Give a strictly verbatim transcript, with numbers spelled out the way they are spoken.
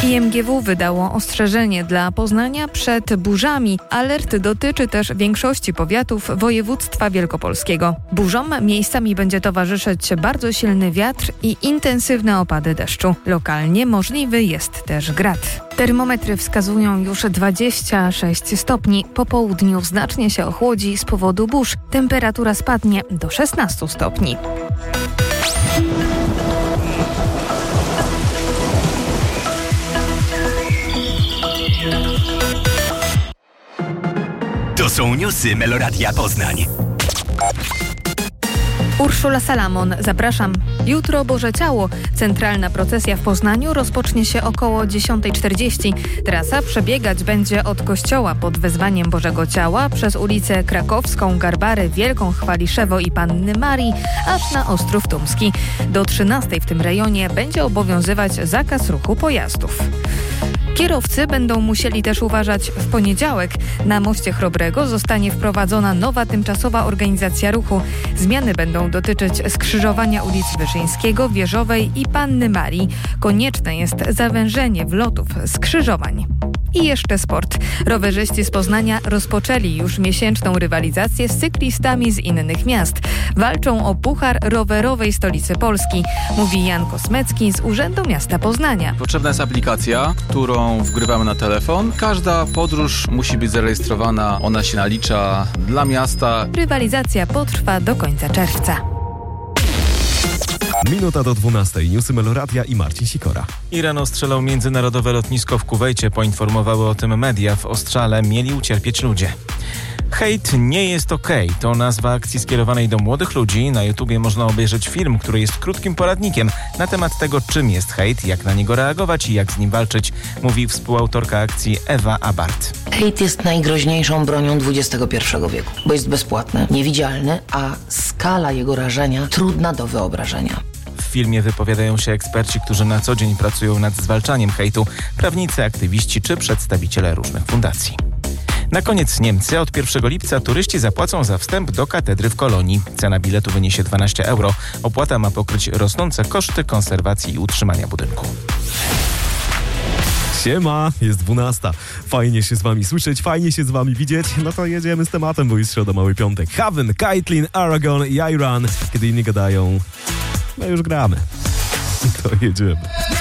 I M G W wydało ostrzeżenie dla Poznania przed burzami. Alert dotyczy też większości powiatów województwa wielkopolskiego. Burzom miejscami będzie towarzyszyć bardzo silny wiatr i intensywne opady deszczu. Lokalnie możliwy jest też grad. Termometry wskazują już dwadzieścia sześć stopni. Po południu znacznie się ochłodzi z powodu burz. Temperatura spadnie do szesnastu stopni. To są newsy Meloradia Poznań. Urszula Salamon, zapraszam. Jutro Boże Ciało. Centralna procesja w Poznaniu rozpocznie się około dziesiąta czterdzieści. Trasa przebiegać będzie od kościoła pod wezwaniem Bożego Ciała przez ulicę Krakowską, Garbary, Wielką, Chwaliszewo i Panny Marii, aż na Ostrów Tumski. Do trzynastej w tym rejonie będzie obowiązywać zakaz ruchu pojazdów. Kierowcy będą musieli też uważać w poniedziałek. Na moście Chrobrego zostanie wprowadzona nowa tymczasowa organizacja ruchu. Zmiany będą dotyczyć skrzyżowania ulic Wyszyńskiego, Wieżowej i Panny Marii. Konieczne jest zawężenie wlotów skrzyżowań. I jeszcze sport. Rowerzyści z Poznania rozpoczęli już miesięczną rywalizację z cyklistami z innych miast. Walczą o puchar rowerowej stolicy Polski, mówi Jan Kosmecki z Urzędu Miasta Poznania. Potrzebna jest aplikacja, którą wgrywamy na telefon. Każda podróż musi być zarejestrowana, ona się nalicza dla miasta. Rywalizacja potrwa do końca czerwca. Minuta do dwunastej. Newsy Meloradia i Marcin Sikora. Iran ostrzelał międzynarodowe lotnisko w Kuwejcie. Poinformowały o tym media. W ostrzale mieli ucierpieć ludzie. Hejt nie jest okej. Okay. To nazwa akcji skierowanej do młodych ludzi. Na YouTubie można obejrzeć film, który jest krótkim poradnikiem na temat tego, czym jest hejt, jak na niego reagować i jak z nim walczyć, mówi współautorka akcji Ewa Abart. Hejt jest najgroźniejszą bronią dwudziestego pierwszego wieku, bo jest bezpłatny, niewidzialny, a skala jego rażenia trudna do wyobrażenia. W filmie wypowiadają się eksperci, którzy na co dzień pracują nad zwalczaniem hejtu, prawnicy, aktywiści czy przedstawiciele różnych fundacji. Na koniec Niemcy. Od pierwszego lipca turyści zapłacą za wstęp do katedry w Kolonii. Cena biletu wyniesie dwanaście euro. Opłata ma pokryć rosnące koszty konserwacji i utrzymania budynku. Siema, jest dwunasta. Fajnie się z wami słyszeć, fajnie się z wami widzieć. No to jedziemy z tematem, bo jest środa, mały piątek. Haven, Kaitlyn, Aragon i Iran. Kiedy inni gadają, no już gramy. To jedziemy.